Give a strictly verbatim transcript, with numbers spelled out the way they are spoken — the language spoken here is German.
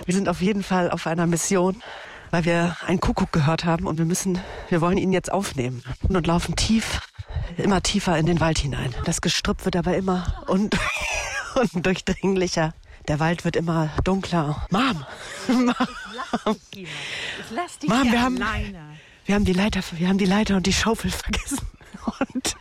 Wir sind auf jeden Fall auf einer Mission, weil wir einen Kuckuck gehört haben und wir müssen, wir wollen ihn jetzt aufnehmen und laufen tief, immer tiefer in den Wald hinein. Das Gestrüpp wird aber immer und, und durchdringlicher. Der Wald wird immer dunkler. Mom! Mom, Ich lass dich Mom, hier wir haben, alleine. wir haben die Leiter, wir haben die Leiter und die Schaufel vergessen. Und